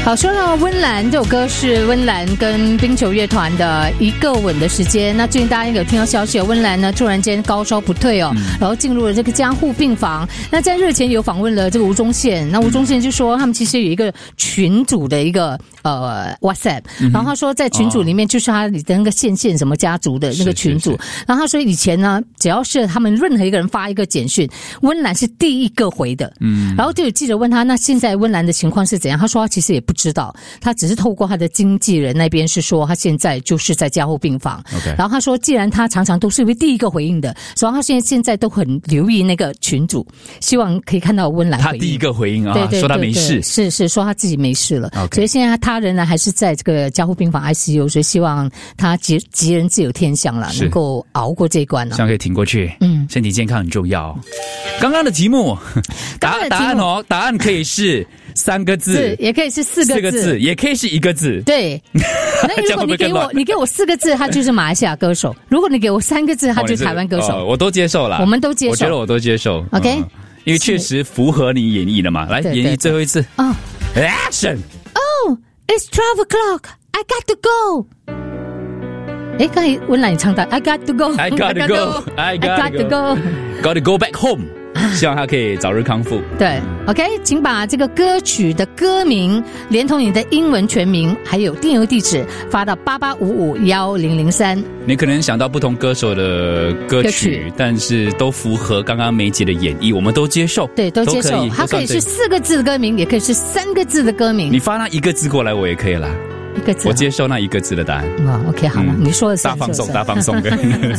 好，说到温岚，这首歌是温岚跟冰球乐团的一个吻的时间。那最近大家应该有听到消息，温岚呢突然间高烧不退哦，然后进入了这个加护病房。那在日前有访问了这个吴宗宪，那吴宗宪就说他们其实有一个群组的一个WhatsApp，然后他说在群组里面就是他的那个线什么家族的那个群组，然后他说以前呢，只要是他们任何一个人发一个简讯，温岚是第一个回的，然后就有记者问他，那现在温岚的情况是怎样？他说他其实也不知道，他只是透过他的经纪人那边是说他现在就是在加护病房。然后他说，既然他常常都是第一个回应的，所以他现在都很留意那个群组，希望可以看到温岚回应。 他第一个回应啊， 对对对对， 说他没事， 是说他自己没事了。所以现在他仍然还是在这个加护病房 ICU， 所以希望他吉人自有天相了，能够熬过这一关了， 希望可以挺过去。身体健康很重要。刚刚的题目，答案可以是3个字， 也可以是4个字， 也可以是1个字。 对，那如果你给我4个字，他就是马来西亚歌手；如果你给我3个字，他就是台湾歌手。 我都接受了， 我们都接受， 我觉得我都接受。 OK， 因为确实符合你演绎的嘛。来，演绎最后一次。Action！ Oh, it's 12 o'clock. I got to go. 刚才温岚你唱到 I got to go, I got to go, I got to go, got to go back home。希望他可以早日康复。 对 ，OK， 请把这个歌曲的歌名连同你的英文全名还有电邮地址发到88551003。 你可能想到不同歌手的歌曲，但是都符合刚刚梅姐的演绎，我们都接受。 对，都接受。它可以是4个字的歌名，也可以是3个字的歌名。 你发那1个字过来，我也可以啦。 1个字， 我接受那1个字的答案。 OK， 好了，你说的是大放送。